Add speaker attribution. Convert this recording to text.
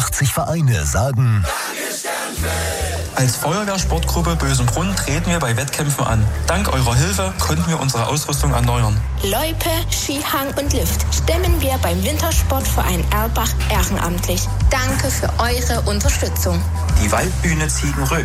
Speaker 1: 80 Vereine sagen:
Speaker 2: Als Feuerwehrsportgruppe Bösenbrunn treten wir bei Wettkämpfen an. Dank eurer Hilfe konnten wir unsere Ausrüstung erneuern.
Speaker 3: Loipe, Skihang und Lift stemmen wir beim Wintersportverein Erlbach ehrenamtlich. Danke für eure Unterstützung.
Speaker 4: Die Waldbühne Ziegenröth